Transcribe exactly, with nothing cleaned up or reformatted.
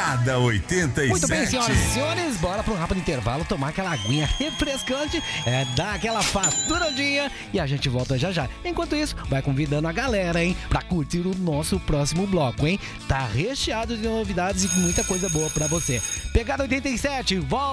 Pegada oitenta e sete. Muito bem, senhoras e senhores, bora para um rápido intervalo, tomar aquela aguinha refrescante, é, dar aquela faturadinha e a gente volta já já. Enquanto isso, vai convidando a galera, hein, pra curtir o nosso próximo bloco, hein? Tá recheado de novidades e muita coisa boa pra você. Pegada oitenta e sete, volta!